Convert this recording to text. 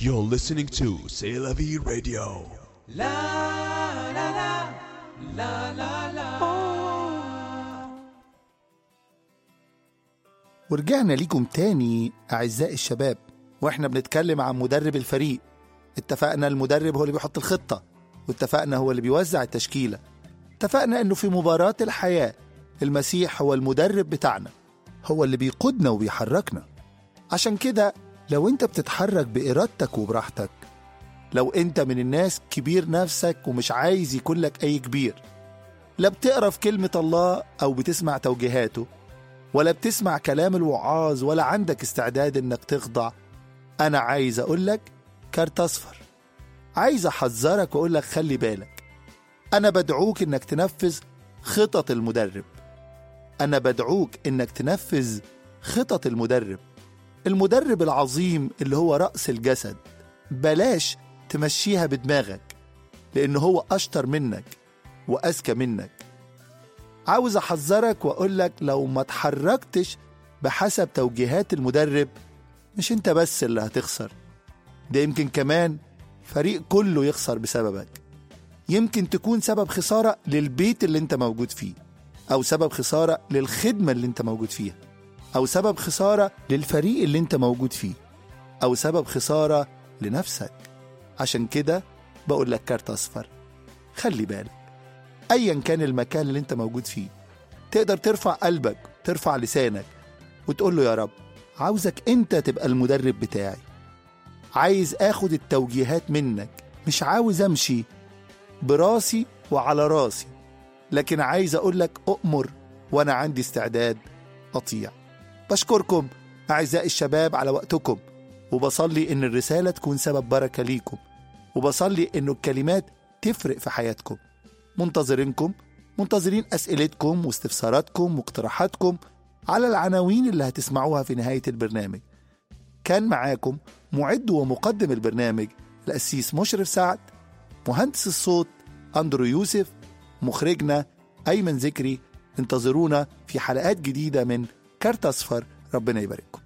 You're listening to C'est la vie radio. La la la la la la. ورجعنا ليكم تاني أعزائي الشباب، وإحنا بنتكلم عن مدرب الفريق. اتفقنا المدرب هو اللي بيحط الخطة، واتفقنا هو اللي بيوزع التشكيلة. اتفقنا إنه في مباراة الحياة المسيح هو المدرب بتاعنا، هو اللي بيقودنا وبيحركنا. عشان كده لو أنت بتتحرك بإرادتك وبراحتك، لو أنت من الناس كبير نفسك ومش عايز يكون لك أي كبير، لا بتقرأ في كلمة الله أو بتسمع توجيهاته، ولا بتسمع كلام الوعاظ، ولا عندك استعداد إنك تخضع، أنا عايز أقولك كارت أصفر. عايز أحذرك وأقولك خلي بالك. أنا بدعوك إنك تنفذ خطط المدرب. أنا بدعوك إنك تنفذ خطط المدرب العظيم اللي هو رأس الجسد. بلاش تمشيها بدماغك، لأنه هو أشطر منك وأذكى منك. عاوز أحذرك وأقولك لو ما تحركتش بحسب توجيهات المدرب، مش أنت بس اللي هتخسر، ده يمكن كمان فريق كله يخسر بسببك. يمكن تكون سبب خسارة للبيت اللي انت موجود فيه، أو سبب خسارة للخدمة اللي انت موجود فيها، أو سبب خسارة للفريق اللي انت موجود فيه، أو سبب خسارة لنفسك. عشان كده بقول لك كارت أصفر، خلي بالك. أيا كان المكان اللي انت موجود فيه، تقدر ترفع قلبك، ترفع لسانك وتقول له يا رب عاوزك انت تبقى المدرب بتاعي، عايز اخد التوجيهات منك، مش عاوز امشي براسي وعلى راسي، لكن عايز اقولك أؤمر وانا عندي استعداد اطيع. بشكركم اعزائي الشباب على وقتكم، وبصلي ان الرسالة تكون سبب بركة ليكم، وبصلي انه الكلمات تفرق في حياتكم. منتظرين اسئلتكم واستفساراتكم واقتراحاتكم على العناوين اللي هتسمعوها في نهاية البرنامج. كان معاكم معد ومقدم البرنامج القسيس مشرف سعد، مهندس الصوت أندرو يوسف، مخرجنا أيمن ذكري. انتظرونا في حلقات جديدة من كارت أصفر. ربنا يبارككم.